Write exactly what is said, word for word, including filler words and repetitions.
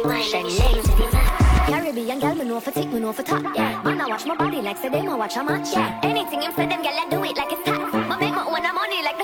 Caribbean girl, me know for tick, me know for top. Yeah, man, I watch my body like say them, I watch a match. Yeah, anything him say them, girl, I do it like it's tax. I make my own money like